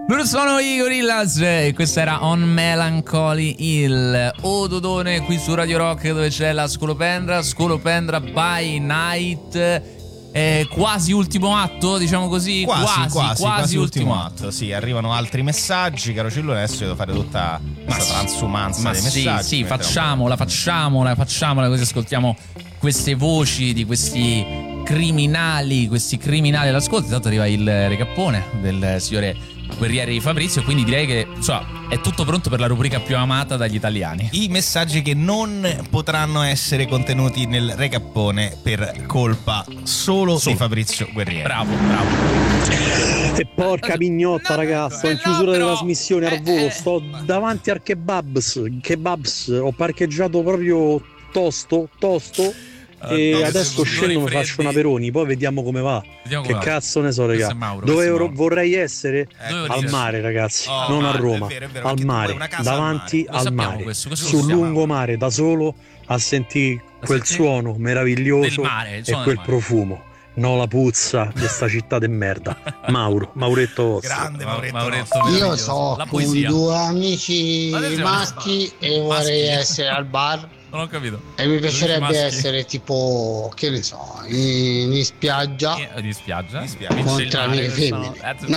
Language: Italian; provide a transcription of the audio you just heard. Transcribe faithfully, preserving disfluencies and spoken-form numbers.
Loro sono i Gorillaz e questo era On Melancholy, il Ododone qui su Radio Rock, dove c'è la Scolopendra, Scolopendra by Night. Eh, quasi ultimo atto, diciamo così. Quasi, quasi, quasi, quasi, quasi ultimo, ultimo atto. Sì, arrivano altri messaggi, caro Cillone. Adesso devo fare tutta questa sì, transumanza ma dei sì, messaggi. sì, facciamola, facciamola, facciamola, così ascoltiamo queste voci di questi criminali, questi criminali all'ascolto. Intanto arriva il recappone del signore Guerrieri di Fabrizio, quindi direi che insomma è tutto pronto per la rubrica più amata dagli italiani. I messaggi che non potranno essere contenuti nel recappone per colpa solo, solo. di Fabrizio Guerrieri. Bravo, bravo. E porca pignotta, no, ragazzi, sto in chiusura della trasmissione al volo, sto davanti al kebabs, kebabs, ho parcheggiato proprio tosto, tosto. E uh, adesso scendo, mi faccio una Peroni, poi vediamo come va. Vediamo che come cazzo va. Ne so, raga. Mauro, dove ero, vorrei essere? Ecco, al mare, ragazzi, oh, non mare, a Roma, è vero, è vero, al mare, davanti al mare, mare. Questo, questo sul lungomare, da solo a sentire quel suono meraviglioso mare, suono e quel profumo. No, la puzza di sta città de merda. Mauro, Mauretto. Grande Mauretto. Mauretto Io so con due amici maschi e vorrei maschi. essere al bar. Non ho capito. E mi piacerebbe essere tipo, che ne so, in, in spiaggia. In, in spiaggia? In spiaggia. Con tre amiche femmine. No,